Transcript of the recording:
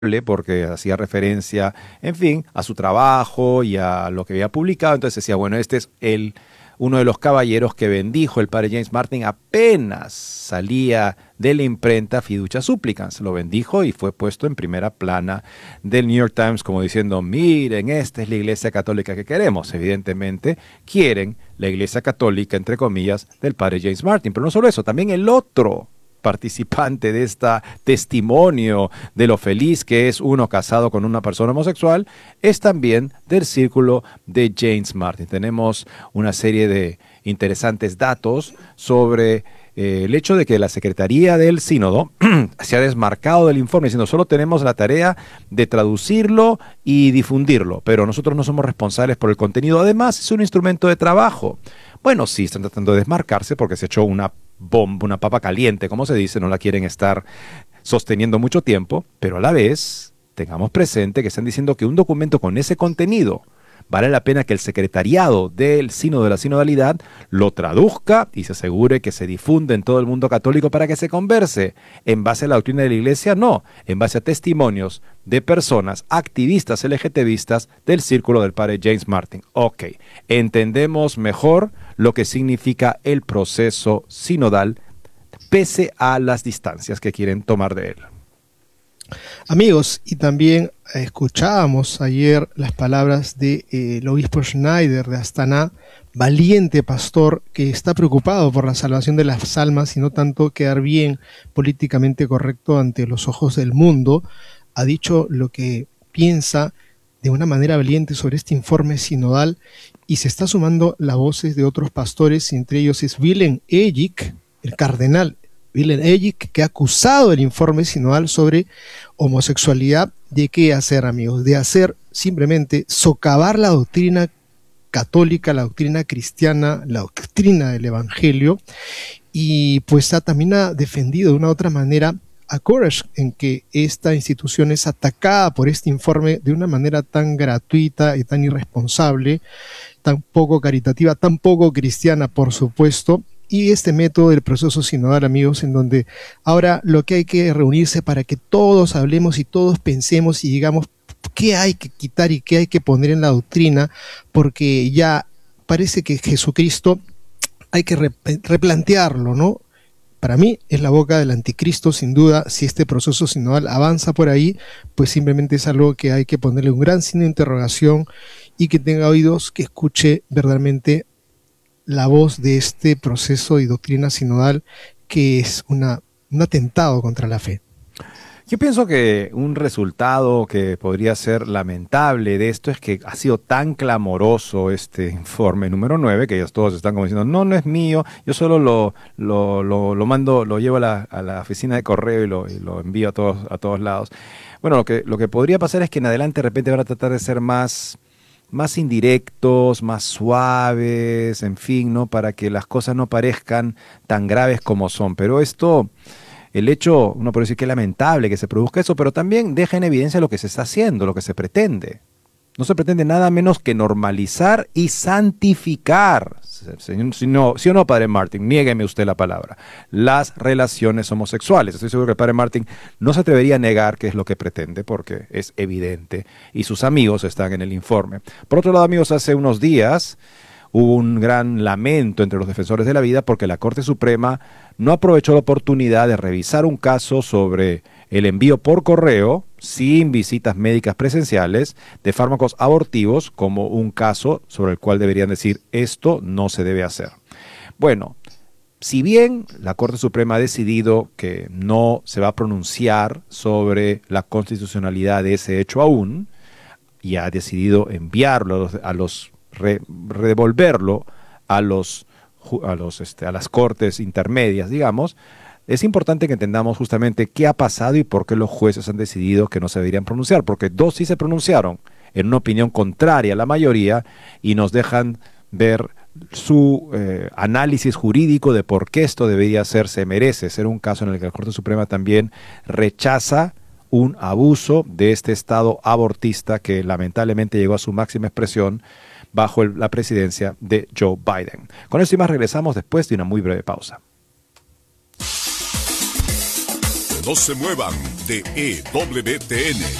porque hacía referencia, en fin, a su trabajo y a lo que había publicado. Entonces decía, bueno, este es uno de los caballeros que bendijo el padre James Martin apenas salía de la imprenta Fiducia Supplicans. Lo bendijo y fue puesto en primera plana del New York Times como diciendo, miren, esta es la iglesia católica que queremos. Evidentemente quieren la iglesia católica, entre comillas, del padre James Martin. Pero no solo eso, también el otro participante de este testimonio de lo feliz que es uno casado con una persona homosexual, es también del círculo de James Martin. Tenemos una serie de interesantes datos sobre el hecho de que la Secretaría del Sínodo se ha desmarcado del informe diciendo solo tenemos la tarea de traducirlo y difundirlo, pero nosotros no somos responsables por el contenido. Además, es un instrumento de trabajo. Bueno, sí, están tratando de desmarcarse porque se echó una bomba, una papa caliente, como se dice, no la quieren estar sosteniendo mucho tiempo, pero a la vez tengamos presente que están diciendo que un documento con ese contenido vale la pena que el secretariado del sínodo de la sinodalidad lo traduzca y se asegure que se difunde en todo el mundo católico para que se converse en base a la doctrina de la iglesia, no, en base a testimonios de personas activistas LGTBistas del círculo del padre James Martin. Ok, entendemos mejor lo que significa el proceso sinodal pese a las distancias que quieren tomar de él. Amigos, y también escuchábamos ayer las palabras de el obispo Schneider de Astana, valiente pastor que está preocupado por la salvación de las almas y no tanto quedar bien políticamente correcto ante los ojos del mundo. Ha dicho lo que piensa de una manera valiente sobre este informe sinodal y se está sumando las voces de otros pastores, entre ellos es Willem Elgick, el cardenal Willem Elgick, que ha acusado el informe sinodal sobre homosexualidad. ¿De qué hacer, amigos? De hacer simplemente socavar la doctrina católica, la doctrina cristiana, la doctrina del evangelio, y pues también ha defendido de una u otra manera a Courage, en que esta institución es atacada por este informe de una manera tan gratuita y tan irresponsable, tan poco caritativa, tan poco cristiana, por supuesto. Y este método del proceso sinodal, amigos, en donde ahora lo que hay que reunirse para que todos hablemos y todos pensemos y digamos qué hay que quitar y qué hay que poner en la doctrina, porque ya parece que Jesucristo hay que replantearlo, ¿no? Para mí es la boca del anticristo, sin duda. Si este proceso sinodal avanza por ahí, pues simplemente es algo que hay que ponerle un gran signo de interrogación y que tenga oídos que escuche verdaderamente la voz de este proceso y doctrina sinodal que es un atentado contra la fe. Yo pienso que un resultado que podría ser lamentable de esto es que ha sido tan clamoroso este informe número 9 que ellos todos están como diciendo, no es mío, yo solo lo mando, lo llevo a la oficina de correo y lo envío a todos lados. Bueno, lo que podría pasar es que en adelante de repente van a tratar de ser más indirectos, más suaves, en fin, ¿no? Para que las cosas no parezcan tan graves como son. Pero el hecho, uno puede decir que es lamentable que se produzca eso, pero también deja en evidencia lo que se está haciendo, lo que se pretende. No se pretende nada menos que normalizar y santificar, ¿sí o no, padre Martin? Niégueme usted la palabra. Las relaciones homosexuales. Estoy seguro que el padre Martin no se atrevería a negar qué es lo que pretende, porque es evidente, y sus amigos están en el informe. Por otro lado, amigos, hace unos días hubo un gran lamento entre los defensores de la vida porque la Corte Suprema no aprovechó la oportunidad de revisar un caso sobre el envío por correo, sin visitas médicas presenciales, de fármacos abortivos como un caso sobre el cual deberían decir esto no se debe hacer. Bueno, si bien la Corte Suprema ha decidido que no se va a pronunciar sobre la constitucionalidad de ese hecho aún, y ha decidido enviarlo devolverlo a las cortes intermedias, digamos, es importante que entendamos justamente qué ha pasado y por qué los jueces han decidido que no se deberían pronunciar, porque dos sí se pronunciaron en una opinión contraria a la mayoría y nos dejan ver su análisis jurídico de por qué esto debería ser, se merece ser un caso en el que la Corte Suprema también rechaza un abuso de este Estado abortista que lamentablemente llegó a su máxima expresión bajo la presidencia de Joe Biden. Con esto y más regresamos después de una muy breve pausa. No se muevan de EWTN,